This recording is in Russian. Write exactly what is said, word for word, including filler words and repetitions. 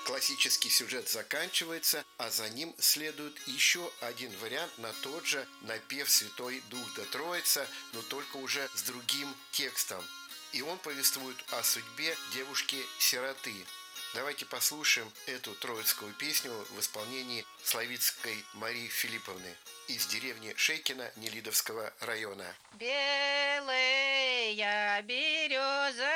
Классический сюжет заканчивается, а за ним следует еще один вариант на тот же напев «Святой Дух да Троица», но только уже с другим текстом. И он повествует о судьбе девушки-сироты. Давайте послушаем эту троицкую песню в исполнении Славицкой Марии Филипповны из деревни Шейкино Нелидовского района. Белая береза